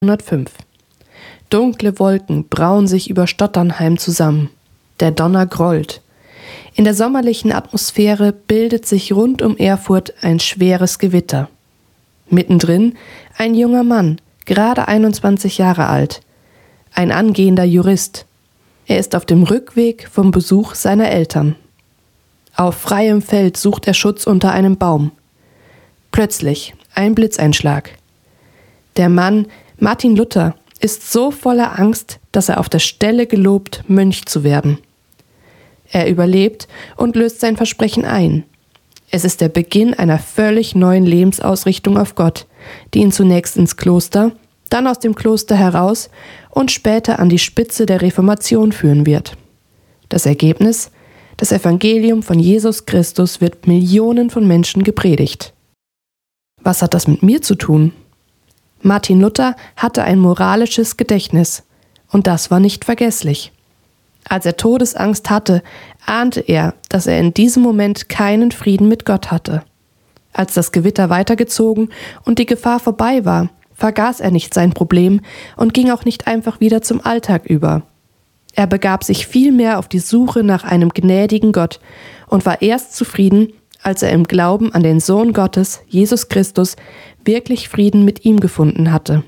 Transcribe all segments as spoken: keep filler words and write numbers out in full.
neunzehnhundertfünf. Dunkle Wolken brauen sich über Stotternheim zusammen. Der Donner grollt. In der sommerlichen Atmosphäre bildet sich rund um Erfurt ein schweres Gewitter. Mittendrin ein junger Mann, gerade einundzwanzig Jahre alt. Ein angehender Jurist. Er ist auf dem Rückweg vom Besuch seiner Eltern. Auf freiem Feld sucht er Schutz unter einem Baum. Plötzlich ein Blitzeinschlag. Der Mann, Martin Luther, ist so voller Angst, dass er auf der Stelle gelobt, Mönch zu werden. Er überlebt und löst sein Versprechen ein. Es ist der Beginn einer völlig neuen Lebensausrichtung auf Gott, die ihn zunächst ins Kloster, dann aus dem Kloster heraus und später an die Spitze der Reformation führen wird. Das Ergebnis? Das Evangelium von Jesus Christus wird Millionen von Menschen gepredigt. Was hat das mit mir zu tun? Martin Luther hatte ein moralisches Gedächtnis, und das war nicht vergesslich. Als er Todesangst hatte, ahnte er, dass er in diesem Moment keinen Frieden mit Gott hatte. Als das Gewitter weitergezogen und die Gefahr vorbei war, vergaß er nicht sein Problem und ging auch nicht einfach wieder zum Alltag über. Er begab sich vielmehr auf die Suche nach einem gnädigen Gott und war erst zufrieden, als er im Glauben an den Sohn Gottes, Jesus Christus, wirklich Frieden mit ihm gefunden hatte.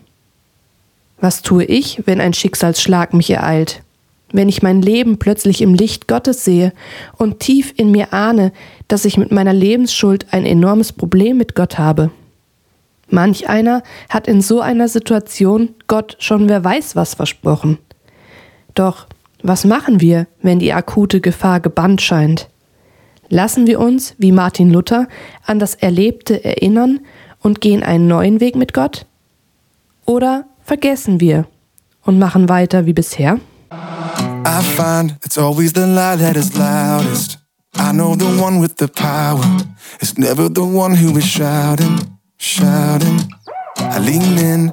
Was tue ich, wenn ein Schicksalsschlag mich ereilt? Wenn ich mein Leben plötzlich im Licht Gottes sehe und tief in mir ahne, dass ich mit meiner Lebensschuld ein enormes Problem mit Gott habe? Manch einer hat in so einer Situation Gott schon wer weiß was versprochen. Doch was machen wir, wenn die akute Gefahr gebannt scheint? Lassen wir uns, wie Martin Luther, an das Erlebte erinnern und gehen einen neuen Weg mit Gott? Oder vergessen wir und machen weiter wie bisher? I find it's always the lie that is loudest. I know the one with the power. It's never the one who is shouting, shouting. I lean in